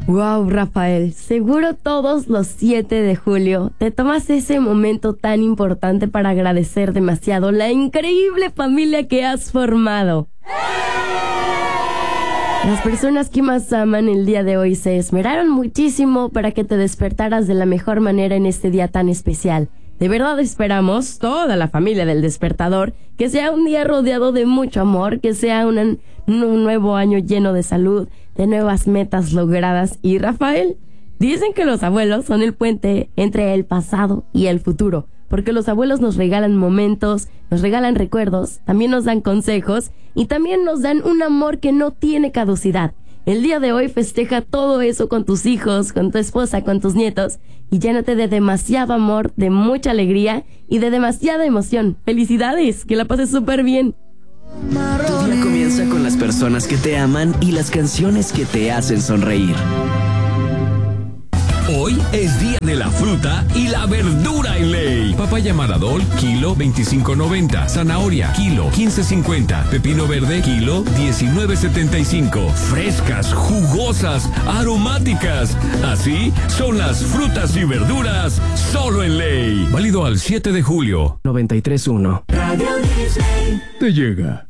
Wow, Rafael, seguro todos los 7 de julio te tomas ese momento tan importante para agradecer demasiado la increíble familia que has formado. Las personas que más aman el día de hoy se esmeraron muchísimo para que te despertaras de la mejor manera en este día tan especial. De verdad esperamos, toda la familia del Despertador, que sea un día rodeado de mucho amor, que sea un nuevo año lleno de salud, de nuevas metas logradas. Y Rafael, dicen que los abuelos son el puente entre el pasado y el futuro, porque los abuelos nos regalan momentos, nos regalan recuerdos, también nos dan consejos y también nos dan un amor que no tiene caducidad. El día de hoy festeja todo eso con tus hijos, con tu esposa, con tus nietos y llénate de demasiado amor, de mucha alegría y de demasiada emoción. ¡Felicidades! ¡Que la pases súper bien! Tu día comienza con las personas que te aman y las canciones que te hacen sonreír. Hoy es día de la fruta y la verdura en ley. Papaya Maradol, kilo 25.90. Zanahoria, kilo 15.50. Pepino verde, kilo 19.75. Frescas, jugosas, aromáticas. Así son las frutas y verduras solo en ley. Válido al 7 de julio. 93.1. Te llega.